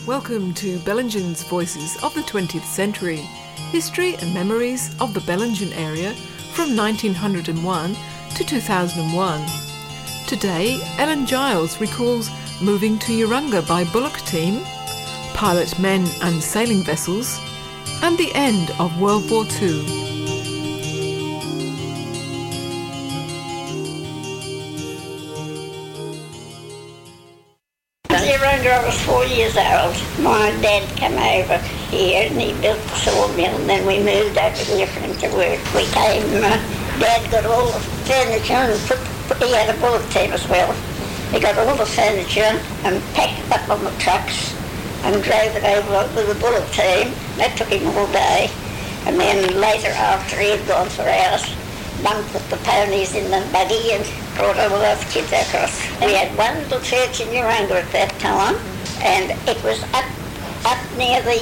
Welcome to Bellingen's Voices of the 20th Century, history and memories of the Bellingen area from 1901 to 2001. Today, Ellen Giles recalls moving to Urunga by bullock team, pilot men and sailing vessels, and the end of World War II. I was 4 years old. My dad came over here and he built the sawmill, and then we moved over here for him to work. Dad got all the furniture and he had a bullock team as well. He got all the furniture and packed it up on the trucks and drove it over with the bullock team. That took him all day. And then later, after he had gone for hours, Mum put the ponies in the buggy and brought all those kids across. We had one little church in Urunga at that time, and it was up near the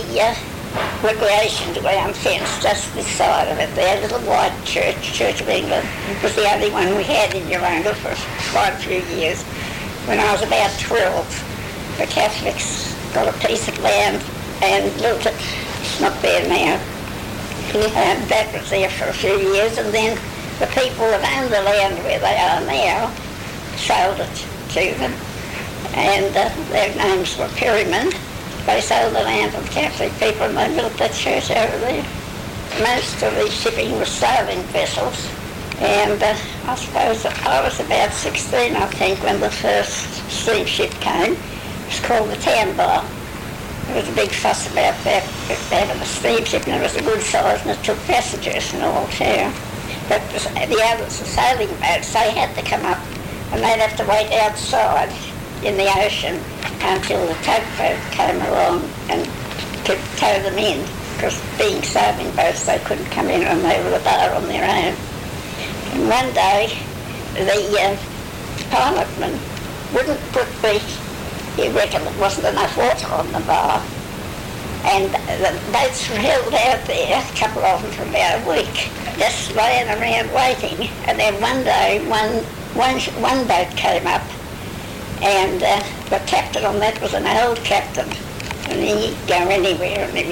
recreation ground fence, just this side of it there, a little white church, Church of England. It was the only one we had in Urunga for quite a few years. When I was about 12, the Catholics got a piece of land and built it. It's not there now. And that was there for a few years, and then the people that owned the land where they are now sold it to them, and their names were Perryman. They sold the land to the Catholic people and they built that church over there. Most of the shipping was sailing vessels, and I suppose I was about 16, I think, when the first steamship came. It was called the Tambar. There was a big fuss about that, having a steamship, and it was a good size and it took passengers and all too. But the others, the sailing boats, they had to come up and they'd have to wait outside in the ocean until the tugboat came along and could tow them in, because being sailing boats, they couldn't come in and over the bar on their own. And one day, the pilotman wouldn't put he reckoned there wasn't enough water on the bar, and the boats were held out there, a couple of them for about a week, just laying around waiting. And then one day, one boat came up, and the captain on that was an old captain, and he'd go anywhere, and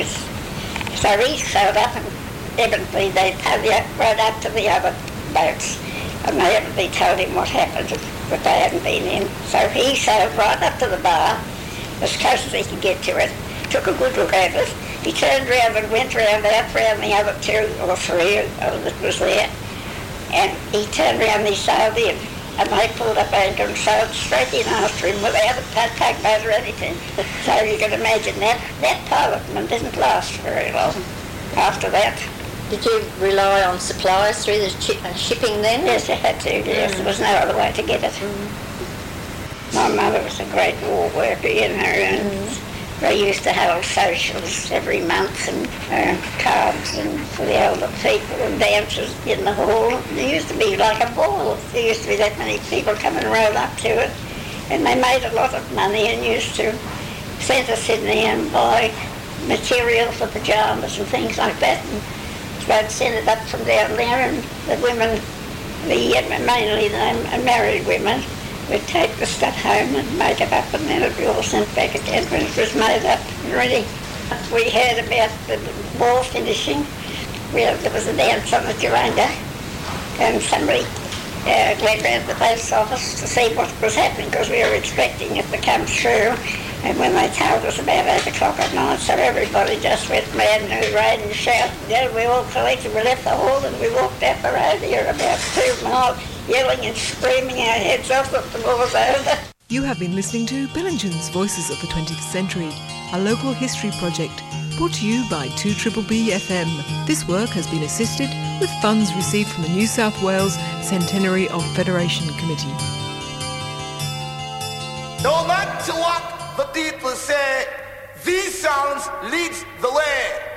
so he sailed up, and evidently they rode up to the other boats, and they evidently told him what happened, that they hadn't been in. So he sailed right up to the bar, as close as he could get to it, took a good look at it. He turned round and went round the other two or three that was there, and he turned round and he sailed in, and they pulled up anchor and sailed straight in after him without a tugboat or anything. So you can imagine that pilotman didn't last very long after that. Did you rely on supplies through the shipping then? Yes, you had to, yes. There was no other way to get it. My mother was a great war worker, and they used to hold socials every month, and cards and for the older people, and dances in the hall. There used to be like a ball. There used to be that many people come and roll up to it, and they made a lot of money and used to send to Sydney and buy material for pyjamas and things like that. And they'd send it up from down there, and the women, mainly the married women, would take the stuff home and make it up, and then it would be all sent back again when it was made up and ready. We heard about the ball finishing. There was a dance on the Urunga, and somebody went round the post office to see what was happening, because we were expecting it to come through. And when they told us about 8 o'clock at night, so everybody just went mad and hooray and shouted. Then we all collected, we left the hall and we walked out the road here about 2 miles, yelling and screaming our heads off that the war was over. You have been listening to Bellingen's Voices of the 20th Century, a local history project brought to you by 2BBB FM. This work has been assisted with funds received from the New South Wales Centenary of Federation Committee. No matter what the people say, these sounds leads the way.